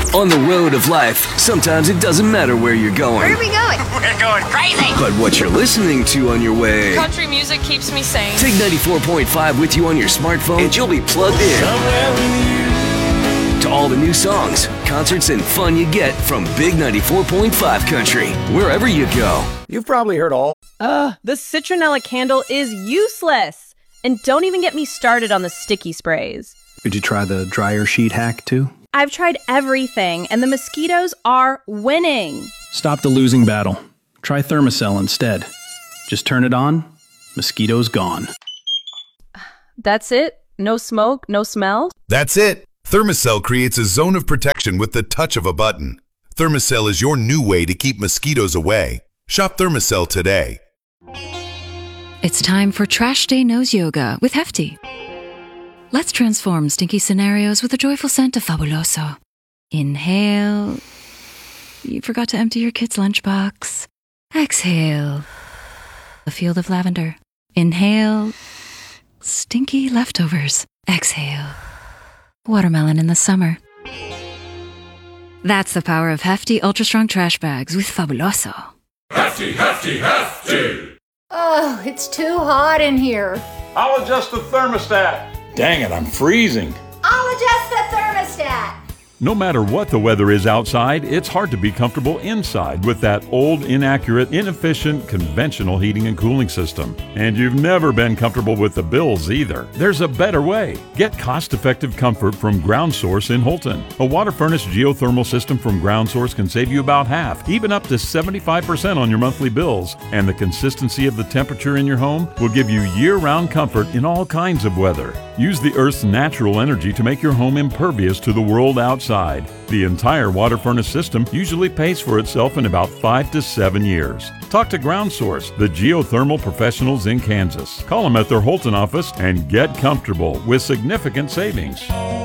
On the road of life, sometimes it doesn't matter where you're going. Where are we going? We're going crazy! But what you're listening to on your way... Country music keeps me sane. Take 94.5 with you on your smartphone and you'll be plugged in. Somewhere with you. To all the new songs, concerts, and fun you get from Big 94.5 Country. Wherever you go. You've probably heard all. The citronella candle is useless. And don't even get me started on the sticky sprays. Did you try the dryer sheet hack too? I've tried everything, and the mosquitoes are winning. Stop the losing battle. Try Thermacell instead. Just turn it on, mosquitoes gone. That's it? No smoke, no smell? That's it. Thermacell creates a zone of protection with the touch of a button. Thermacell is your new way to keep mosquitoes away. Shop Thermacell today. It's time for Trash Day Nose Yoga with Hefty. Let's transform stinky scenarios with a joyful scent of Fabuloso. Inhale. You forgot to empty your kid's lunchbox. Exhale. A field of lavender. Inhale. Stinky leftovers. Exhale. Watermelon in the summer. That's the power of Hefty Ultra Strong Trash Bags with Fabuloso. Hefty, Hefty, Hefty! Oh, it's too hot in here. I'll adjust the thermostat. Dang it, I'm freezing. I'll adjust the thermostat. No matter what the weather is outside, it's hard to be comfortable inside with that old, inaccurate, inefficient, conventional heating and cooling system. And you've never been comfortable with the bills either. There's a better way. Get cost-effective comfort from Ground Source in Holton. A water furnace geothermal system from Ground Source can save you about half, even up to 75% on your monthly bills. And the consistency of the temperature in your home will give you year-round comfort in all kinds of weather. Use the Earth's natural energy to make your home impervious to the world outside. The entire water furnace system usually pays for itself in about 5 to 7 years. Talk to Ground Source, the geothermal professionals in Kansas. Call them at their Holton office and get comfortable with significant savings.